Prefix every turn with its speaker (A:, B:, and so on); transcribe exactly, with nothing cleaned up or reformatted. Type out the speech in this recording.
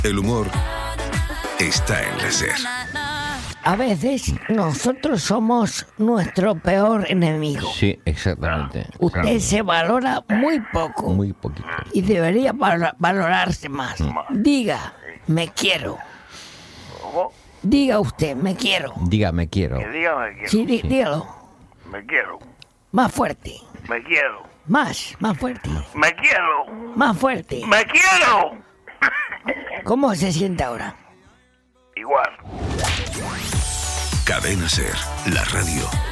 A: El humor está en la SER.
B: A veces nosotros somos nuestro peor enemigo.
C: Sí, exactamente.
B: Usted
C: Claro.
B: se valora muy poco.
C: Muy poquito.
B: Y debería val- valorarse más. Diga, me quiero.
D: ¿Cómo?
B: Diga usted, me quiero.
C: Diga, me quiero.
D: Que diga me quiero.
B: Sí, di-
C: Sí.
B: dígalo.
D: Me quiero.
B: Más fuerte.
D: Me quiero.
B: Más, más fuerte.
D: Me quiero.
B: Más fuerte.
D: Me quiero.
B: ¿Cómo se siente ahora?
D: Igual.
A: Cadena SER, la radio